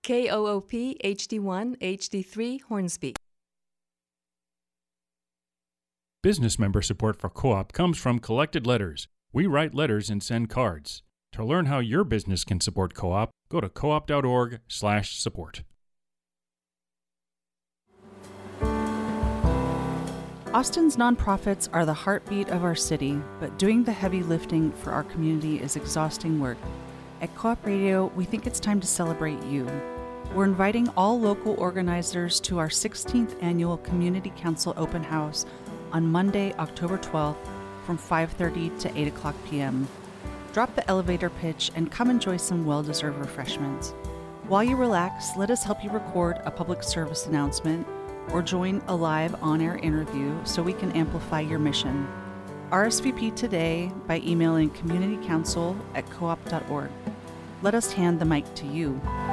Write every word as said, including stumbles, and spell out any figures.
K O O P H D one H D three Hornsby. Business member support for Co-op comes from Collected Letters. We write letters and send cards. To learn how your business can support Co-op, go to coop.org slash support. Austin's nonprofits are the heartbeat of our city, but doing the heavy lifting for our community is exhausting work. At Co-op Radio, we think it's time to celebrate you. We're inviting all local organizers to our sixteenth Annual Community Council Open House on Monday, October twelfth from five thirty to eight o'clock p.m. Drop the elevator pitch and come enjoy some well-deserved refreshments. While you relax, let us help you record a public service announcement or join a live on-air interview so we can amplify your mission. R S V P today by emailing communitycouncil at coop dot org. Let us hand the mic to you.